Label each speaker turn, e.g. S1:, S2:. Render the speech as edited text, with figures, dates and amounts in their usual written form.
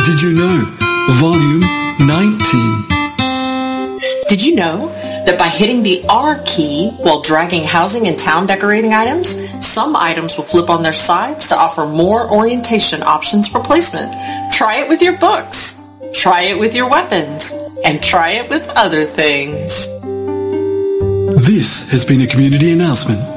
S1: Did you know? Volume 19.
S2: Did you know that by hitting the R key while dragging housing and town decorating items, some items will flip on their sides to offer more orientation options for placement? Try it with your books. Try it with your weapons. And try it with other things.
S1: This has been a community announcement